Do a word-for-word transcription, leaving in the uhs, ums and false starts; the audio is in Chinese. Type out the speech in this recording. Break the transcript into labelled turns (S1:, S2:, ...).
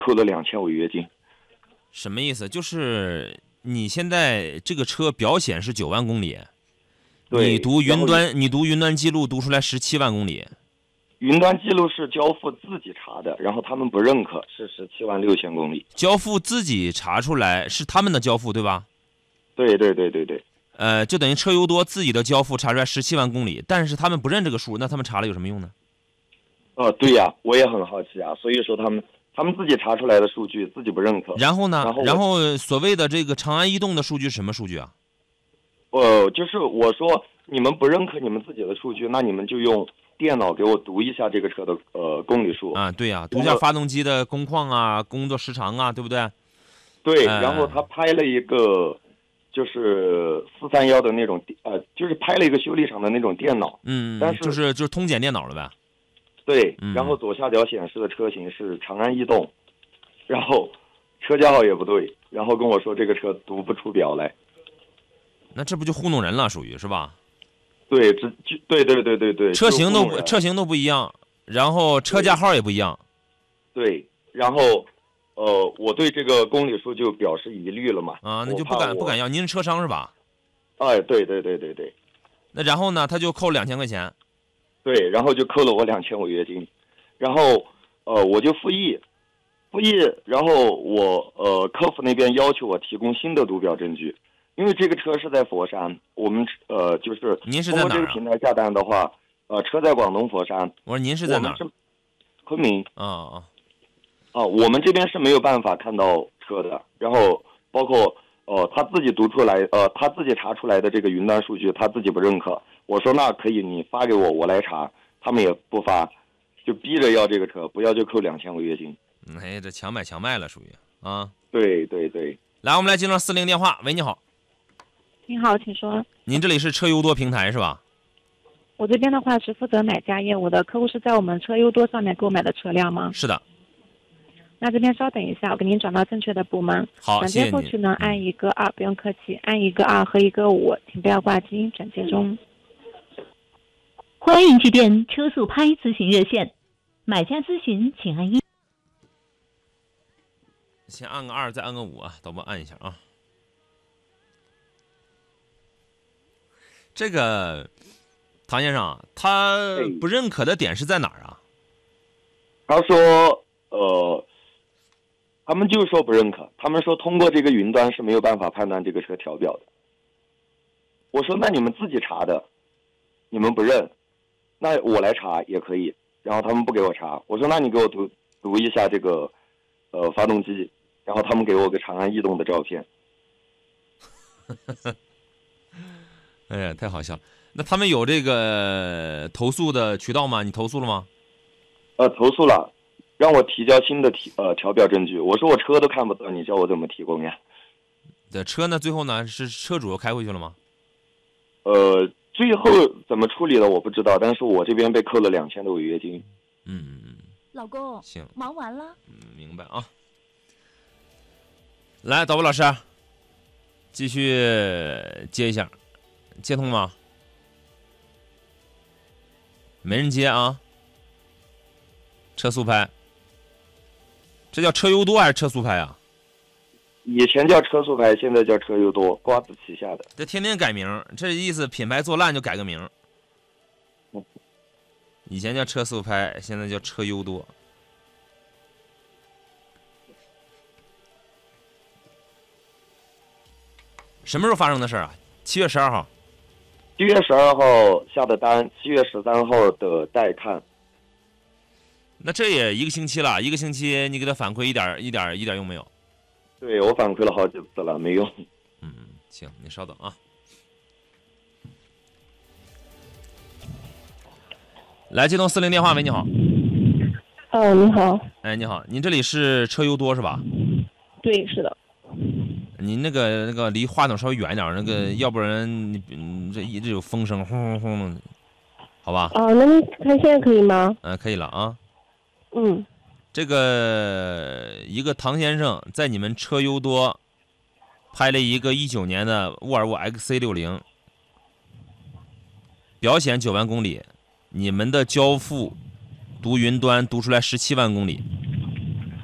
S1: 扣了两千违约金。
S2: 什么意思？就是你现在这个车表显是九万公里，
S1: 对，
S2: 你读云
S1: 然后
S2: 端，你读云端记录读出来十七万公里。
S1: 云端记录是交付自己查的，然后他们不认可，是十七万六千公里。
S2: 交付自己查出来是他们的交付，对吧？
S1: 对对对对对。
S2: 呃，就等于车友多自己的交付查出来十七万公里，但是他们不认这个数，那他们查了有什么用呢？
S1: 哦，对呀，我也很好奇啊。所以说他们他们自己查出来的数据自己不认可。
S2: 然后呢？
S1: 然后
S2: 然后所谓的这个长安逸动的数据是什么数据啊？
S1: 呃，就是我说你们不认可你们自己的数据，那你们就用电脑给我读一下这个车的呃公里数
S2: 啊。对呀、啊，读一下发动机的工况啊，工作时长啊，对不对？
S1: 对，
S2: 呃、
S1: 然后他拍了一个就是四三幺的那种呃，就是拍了一个修理厂的那种电脑。
S2: 嗯，
S1: 但是
S2: 就是就是通检电脑了呗。
S1: 对，
S2: 嗯、
S1: 然后左下角显示的车型是长安逸动，然后车架号也不对，然后跟我说这个车读不出表来。
S2: 那这不就糊弄人了，属于是吧？
S1: 对，这就对对对对对，
S2: 车型都车型都不一样，然后车架号也不一样。
S1: 对，然后呃，我对这个公里数就表示疑虑了嘛。
S2: 啊，那就不敢不敢要。您是车商是吧？
S1: 哎，对对对对对。
S2: 那然后呢，他就扣两千块钱。
S1: 对，然后就扣了我两千违约金，然后呃，我就复议，复议，然后我呃，客服那边要求我提供新的读表证据。因为这个车是在佛山，我们呃就是
S2: 您是在哪儿、啊？
S1: 通过这个平台下单的话，呃，车在广东佛山。
S2: 我说您是在哪儿？
S1: 是昆明。
S2: 啊啊
S1: 啊，我们这边是没有办法看到车的。然后包括呃他自己读出来，呃他自己查出来的这个云端数据，他自己不认可。我说那可以，你发给我，我来查。他们也不发，就逼着要这个车，不要就扣两千违约金。
S2: 哎，这强买强卖了，属于啊。
S1: 对对对。
S2: 来，我们来接上四零电话。喂，你好。
S3: 你好，请说。
S2: 您这里是车优多平台是吧？
S3: 我这边的话是负责买家业务的，客户是在我们车优多上面购买的车辆吗？
S2: 是的。
S3: 那这边稍等一下，我给您转到正确的部门。
S2: 好，
S3: 转接过去呢，按一个二，不用客气，按一个二和一个五，请不要挂机，转接中。
S4: 欢迎致电车速拍咨询热线，买家咨询请按一。
S2: 先按个二，再按个五啊，导播按一下啊。这个唐先生，他不认可的点是在哪儿啊？
S1: 他说，呃，他们就说不认可，他们说通过这个云端是没有办法判断这个车调表的。我说那你们自己查的，你们不认，那我来查也可以。然后他们不给我查，我说那你给我读读一下这个，呃，发动机。然后他们给我个长安逸动的照片。
S2: 哎呀，太好笑！那他们有这个投诉的渠道吗？你投诉了吗？
S1: 呃，投诉了，让我提交新的提呃调表证据。我说我车都看不到，你叫我怎么提供呀？
S2: 这车呢？最后呢？是车主开回去了吗？
S1: 呃，最后怎么处理的我不知道，但是我这边被扣了两千的违约金。
S2: 嗯嗯嗯。
S4: 老公，
S2: 行，
S4: 忙完了。
S2: 嗯，明白啊。来，导播老师，继续接一下。接通吗？没人接啊。车速拍，这叫车优多还是车速拍啊？
S1: 以前叫车速拍，现在叫车优多，瓜子旗下的。
S2: 这天天改名，这意思品牌做烂就改个名。以前叫车速拍，现在叫车优多。什么时候发生的事啊？七月十二号。
S1: 七月十二号下的单，七月十三号的待看。
S2: 那这也一个星期了，一个星期你给他反馈一点一点一点用没有？
S1: 对，我反馈了好几次了，没用。
S2: 嗯，行，你稍等啊。来，接通四零电话，喂，你好。
S5: 哦，你好。
S2: 哎，你好，您这里是车优多是吧？
S5: 对，是的。
S2: 您那个那个离话筒稍微远一点，那个要不然你嗯这一直有风声，轰轰轰的，好吧？
S5: 哦，那你看现在可以吗？
S2: 嗯、呃，可以了啊。
S5: 嗯。
S2: 这个一个唐先生在你们车优多拍了一个一九年的沃尔沃 X C 六十，表显九万公里，你们的交付读云端读出来十七万公里。